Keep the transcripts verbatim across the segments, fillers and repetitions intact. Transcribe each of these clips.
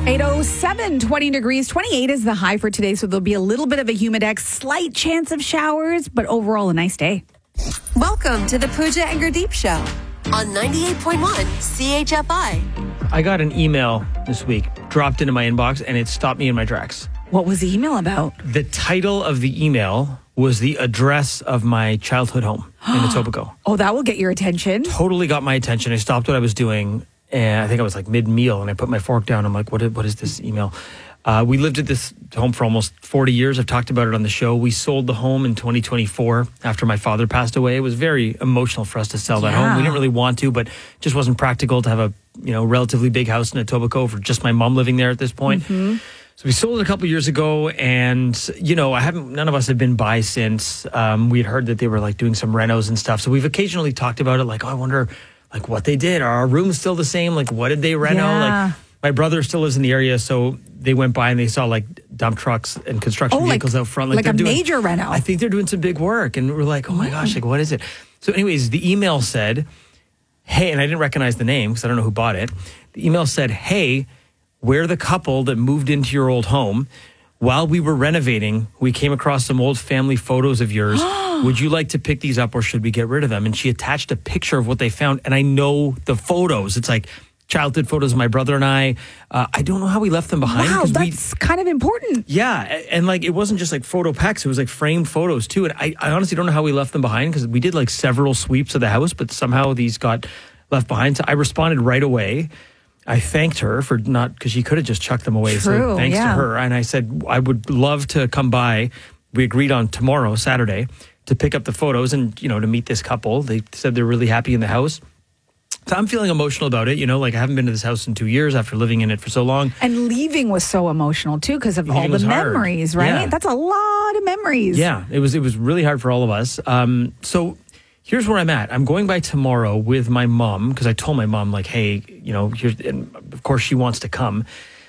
eight oh seven, twenty degrees, twenty-eight is the high for today, so there'll be a little bit of a humidex, slight chance of showers, but overall a nice day. Welcome to the Pooja and Gurdeep Show on ninety-eight point one C H F I. I got an email this week, dropped into my inbox, and it stopped me in my tracks. What was the email about? The title of the email was the address of my childhood home in Etobicoke. Oh, that will get your attention. Totally got my attention. I stopped what I was doing, and I think I was like mid-meal, and I put my fork down. I'm like, what is, what is this email? Uh, we lived at this home for almost forty years. I've talked about it on the show. We sold the home in twenty twenty-four after my father passed away. It was very emotional for us to sell that Yeah. home. We didn't really want to, but it just wasn't practical to have a you know relatively big house in Etobicoke for just my mom living there at this point. Mm-hmm. So we sold it a couple years ago, and you know, I haven't. None of us have been by since. Um, we had heard that they were like doing some renos and stuff. So we've occasionally talked about it, like, oh, I wonder, like, what they did. Are our rooms still the same? Like, what did they reno? Yeah. Like, my brother still lives in the area, so they went by and they saw like dump trucks and construction Oh, like- vehicles out front, like they're a doing- major reno. I think they're doing some big work, and we're like, oh my gosh, like, what is it? So, anyways, the email said, "Hey," and I didn't recognize the name because I don't know who bought it. The email said, "Hey, we're the couple that moved into your old home. While we were renovating, we came across some old family photos of yours. Would you like to pick these up, or should we get rid of them?" And she attached a picture of what they found, and I know the photos. It's like childhood photos of my brother and I. Uh, I don't know how we left them behind. Wow, 'cause we- that's kind of important. yeah, a- and like it wasn't just like photo packs; it was like framed photos too. And I, I honestly don't know how we left them behind because we did like several sweeps of the house, but somehow these got left behind. So I responded right away. I thanked her for not because she could have just chucked them away. True, so thanks yeah. to her, and I said I would love to come by. We agreed on tomorrow, Saturday, to pick up the photos and you know to meet this couple. They said they're really happy in the house. So I'm feeling emotional about it. You know, like I haven't been to this house in two years after living in it for so long. And leaving was so emotional too because of all Leaving the was hard. memories, right? Yeah. That's a lot of memories. Yeah, it was it was really hard for all of us. Um, so here's where I'm at. I'm going by tomorrow with my mom because I told my mom like, hey, you know, here's, and of course she wants to come.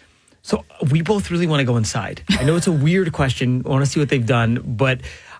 So we both really want to go inside. I know it's a weird question. I want to see what they've done, but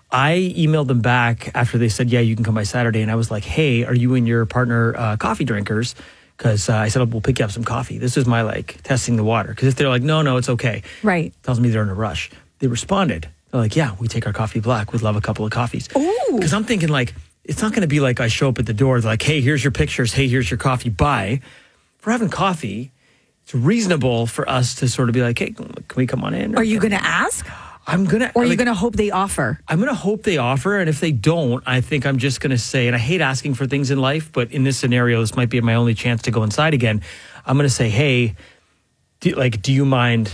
I emailed them back after they said, yeah, you can come by Saturday. And I was like, hey, are you and your partner uh, coffee drinkers? Because uh, I said, we'll pick you up some coffee. This is my like testing the water. Because if they're like, no, no, it's okay. Right. Tells me they're in a rush. They responded. They're like, yeah, we take our coffee black. We'd love a couple of coffees. Ooh. Because I'm thinking like, it's not going to be like I show up at the door. They're like, hey, here's your pictures. Hey, here's your coffee. Bye. If we're having coffee, it's reasonable for us to sort of be like, hey, can we come on in? Are you going to ask? I'm going to. Or are you going to hope they offer? I'm going to hope they offer. And if they don't, I think I'm just going to say, and I hate asking for things in life, but in this scenario, this might be my only chance to go inside again. I'm going to say, hey, do, like, do you mind,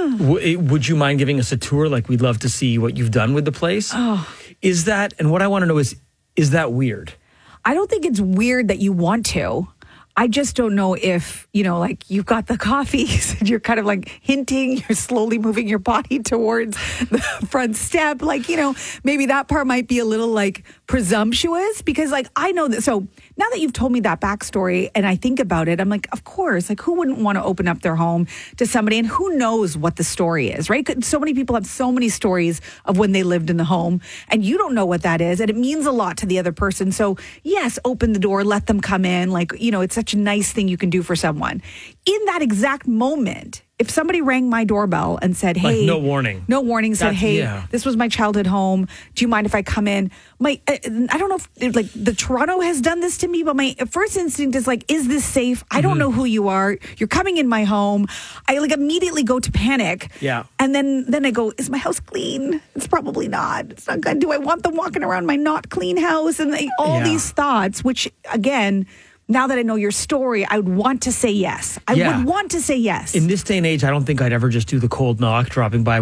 w- would you mind giving us a tour? Like, we'd love to see what you've done with the place. Oh. Is that, and what I want to know is, is that weird? I don't think it's weird that you want to. I just don't know if, you know, like you've got the coffees and you're kind of like hinting, you're slowly moving your body towards the front step. Like, you know, maybe that part might be a little like presumptuous because like I know that. So now that you've told me that backstory and I think about it, I'm like, of course, like who wouldn't want to open up their home to somebody and who knows what the story is, right? 'Cause so many people have so many stories of when they lived in the home and you don't know what that is. And it means a lot to the other person. So yes, open the door, let them come in. Like, you know, it's such a nice thing you can do for someone. In that exact moment, if somebody rang my doorbell and said, hey, Like no warning. no warning, said, That's- hey, yeah. this was my childhood home. Do you mind if I come in? My, I I don't know if if, like the Toronto has done this to me, but my first instinct is like, is this safe? I don't Mm-hmm. know who you are. You're coming in my home. I like immediately go to panic. Yeah. And then, then I go, is my house clean? It's probably not. It's not good. Do I want them walking around my not clean house? And they, all Yeah. these thoughts, which again, now that I know your story, I would want to say yes. I Yeah. would want to say yes. In this day and age, I don't think I'd ever just do the cold knock dropping by